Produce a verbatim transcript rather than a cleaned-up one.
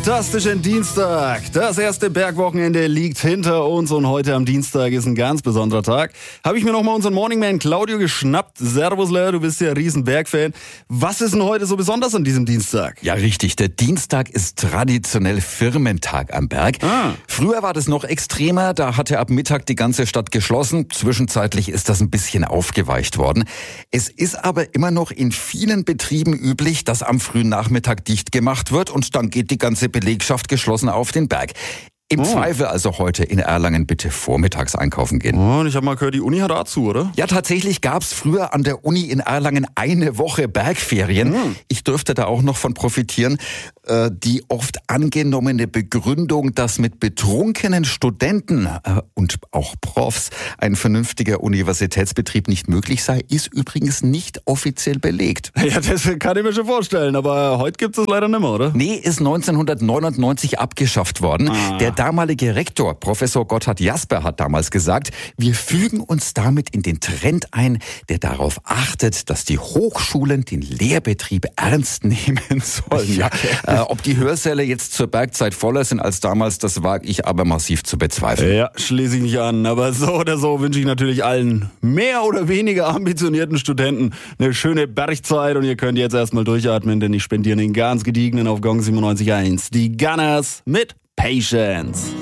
fantastischen Dienstag. Das erste Bergwochenende liegt hinter uns und heute am Dienstag ist ein ganz besonderer Tag. Habe ich mir nochmal unseren Morningman Claudio geschnappt. Servusler, du bist ja ein riesen Bergfan. Was ist denn heute so besonders an diesem Dienstag? Ja, richtig. Der Dienstag ist traditionell Firmentag am Berg. Ah. Früher war das noch extremer. Da hatte ab Mittag die ganze Stadt geschlossen. Zwischenzeitlich ist das ein bisschen aufgeweicht worden. Es ist aber immer noch in vielen Betrieben üblich, dass am frühen Nachmittag dicht gemacht wird und dann geht die ganze Belegschaft geschlossen auf den Berg. Im Oh. Zweifel also heute in Erlangen bitte vormittags einkaufen gehen. Oh, und ich habe mal gehört, die Uni hat dazu, oder? Ja, tatsächlich gab's früher an der Uni in Erlangen eine Woche Bergferien. Hm. Ich dürfte da auch noch von profitieren. Äh, die oft angenommene Begründung, dass mit betrunkenen Studenten äh, und auch Profs ein vernünftiger Universitätsbetrieb nicht möglich sei, ist übrigens nicht offiziell belegt. Ja, das kann ich mir schon vorstellen, aber heute gibt es leider nicht mehr, oder? Nee, ist neunzehnhundertneunundneunzig abgeschafft worden. Ah. Der damalige Rektor, Professor Gotthard Jasper, hat damals gesagt, wir fügen uns damit in den Trend ein, der darauf achtet, dass die Hochschulen den Lehrbetrieb ernst nehmen sollen. Ja, äh, ob die Hörsäle jetzt zur Bergzeit voller sind als damals, das wage ich aber massiv zu bezweifeln. Ja, schließe ich nicht an. Aber so oder so wünsche ich natürlich allen mehr oder weniger ambitionierten Studenten eine schöne Bergzeit und ihr könnt jetzt erstmal durchatmen, denn ich spendiere den ganz gediegenen auf Gong siebenundneunzig Komma eins. Die Gunners mit Patience.